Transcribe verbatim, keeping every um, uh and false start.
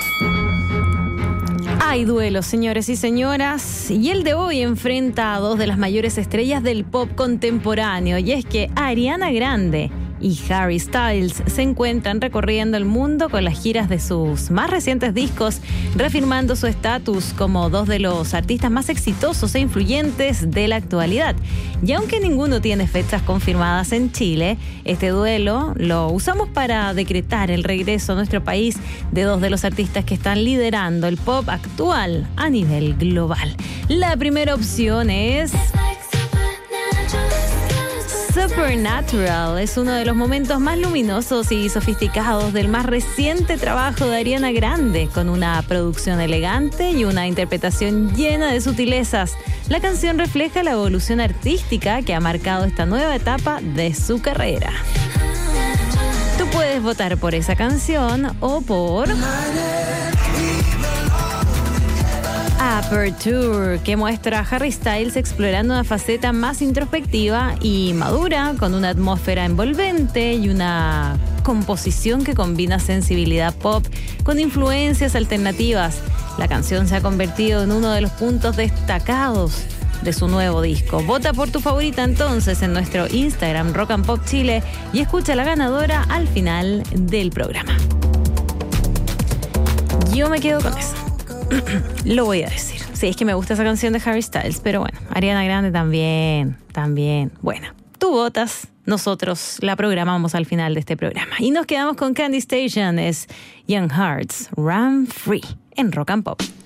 Hay duelos, señores y señoras, y el de hoy enfrenta a dos de las mayores estrellas del pop contemporáneo, y es que Ariana Grande y Harry Styles se encuentran recorriendo el mundo con las giras de sus más recientes discos, reafirmando su estatus como dos de los artistas más exitosos e influyentes de la actualidad. Y aunque ninguno tiene fechas confirmadas en Chile, este duelo lo usamos para decretar el regreso a nuestro país de dos de los artistas que están liderando el pop actual a nivel global. La primera opción es Supernatural. Es uno de los momentos más luminosos y sofisticados del más reciente trabajo de Ariana Grande, con una producción elegante y una interpretación llena de sutilezas. La canción refleja la evolución artística que ha marcado esta nueva etapa de su carrera. Tú puedes votar por esa canción o por Aperture, que muestra a Harry Styles explorando una faceta más introspectiva y madura, con una atmósfera envolvente y una composición que combina sensibilidad pop con influencias alternativas. La canción se ha convertido en uno de los puntos destacados de su nuevo disco. Vota por tu favorita entonces en nuestro Instagram Rock and Pop Chile y escucha a la ganadora al final del programa. Yo me quedo con eso. Lo voy a decir. Sí, es que me gusta esa canción de Harry Styles, pero bueno, Ariana Grande también, también. Bueno, tú votas, nosotros la programamos al final de este programa. Y nos quedamos con Candy Station, es Young Hearts, Run Free, en Rock and Pop.